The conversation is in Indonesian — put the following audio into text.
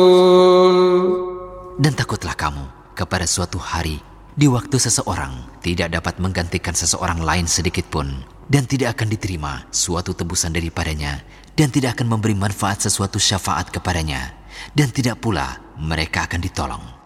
Dan takutlah kamu kepada suatu hari di waktu seseorang tidak dapat menggantikan seseorang lain sedikit pun, dan tidak akan diterima suatu tebusan daripadanya, dan tidak akan memberi manfaat sesuatu syafaat kepadanya, dan tidak pula mereka akan ditolong.